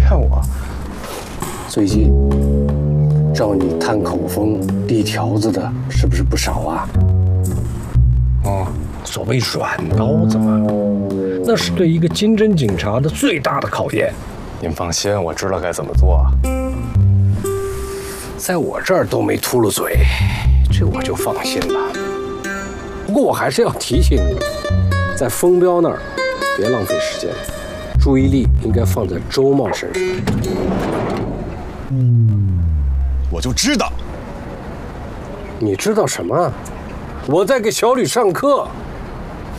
看我。最近找你探口风、递条子的，是不是不少啊？哦，所谓软刀子嘛，那是对一个经侦警察的最大的考验。 您放心，我知道该怎么做。 在我这儿都没秃噜嘴，这我就放心了。不过我还是要提醒你，在风彪那儿别浪费时间，注意力应该放在周茂身上。 我就知道。 你知道什么？我在给小吕上课。